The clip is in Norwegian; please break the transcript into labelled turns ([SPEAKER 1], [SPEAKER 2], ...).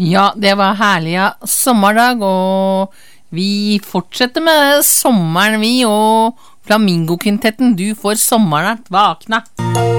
[SPEAKER 1] Ja, det var herlig sommerdag, og vi fortsetter med sommeren vi, og Flamingo-kvintetten, du får sommeren at vakna.